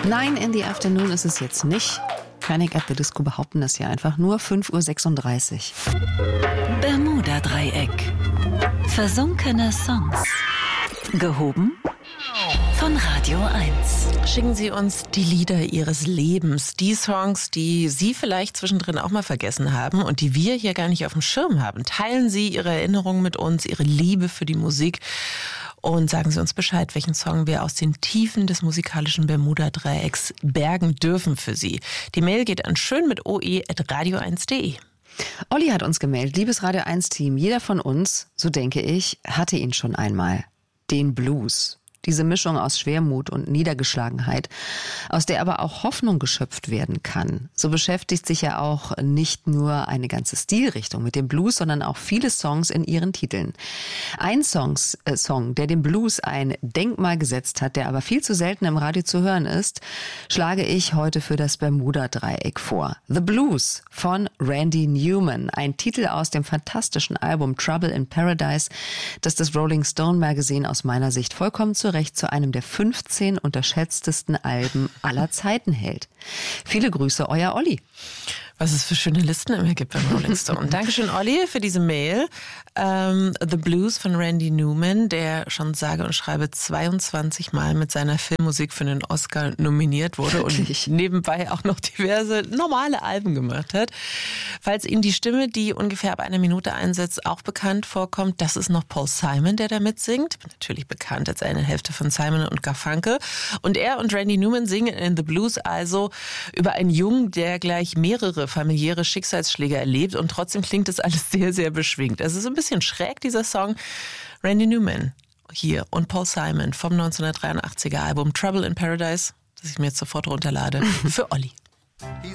9 in the Afternoon ist es jetzt nicht. Panic at the Disco behaupten das ja einfach nur. 5:36 Uhr. Bermuda-Dreieck. Versunkene Songs. Gehoben von Radio 1. Schicken Sie uns die Lieder Ihres Lebens, die Songs, die Sie vielleicht zwischendrin auch mal vergessen haben und die wir hier gar nicht auf dem Schirm haben. Teilen Sie Ihre Erinnerungen mit uns, Ihre Liebe für die Musik und sagen Sie uns Bescheid, welchen Song wir aus den Tiefen des musikalischen Bermuda-Dreiecks bergen dürfen für Sie. Die Mail geht an schönmitoe@radio1.de. Olli hat uns gemeldet, liebes Radio 1-Team, jeder von uns, so denke ich, hatte ihn schon einmal. Den Blues. Diese Mischung aus Schwermut und Niedergeschlagenheit, aus der aber auch Hoffnung geschöpft werden kann. So beschäftigt sich ja auch nicht nur eine ganze Stilrichtung mit dem Blues, sondern auch viele Songs in ihren Titeln. Ein Song, der dem Blues ein Denkmal gesetzt hat, der aber viel zu selten im Radio zu hören ist, schlage ich heute für das Bermuda-Dreieck vor. The Blues von Randy Newman, ein Titel aus dem fantastischen Album Trouble in Paradise, das das Rolling Stone Magazine aus meiner Sicht vollkommen zu zu einem der 15 unterschätztesten Alben aller Zeiten hält. Viele Grüße, euer Olli. Was es für schöne Listen immer gibt beim Rolling Stone. Dankeschön, Olli, für diese Mail. The Blues von Randy Newman, der schon sage und schreibe 22 Mal mit seiner Filmmusik für den Oscar nominiert wurde und nebenbei auch noch diverse normale Alben gemacht hat. Falls Ihnen die Stimme, die ungefähr ab einer Minute einsetzt, auch bekannt vorkommt, das ist noch Paul Simon, der da mitsingt. Natürlich bekannt als eine Hälfte von Simon und Garfunkel. Und er und Randy Newman singen in The Blues also über einen Jungen, der gleich mehrere familiäre Schicksalsschläge erlebt und trotzdem klingt das alles sehr, sehr beschwingt. Es ist ein bisschen schräg, dieser Song. Randy Newman hier und Paul Simon vom 1983er Album Trouble in Paradise, das ich mir jetzt sofort runterlade, für Olli.